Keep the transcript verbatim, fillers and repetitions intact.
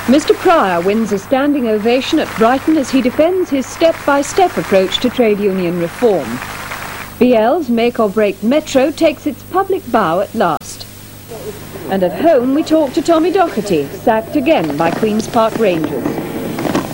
Mr Pryor wins a standing ovation at Brighton as he defends his step-by-step approach to trade union reform. B L's Make or Break Metro takes its public bow at last. And at home we talk to Tommy Docherty, sacked again by Queen's Park Rangers.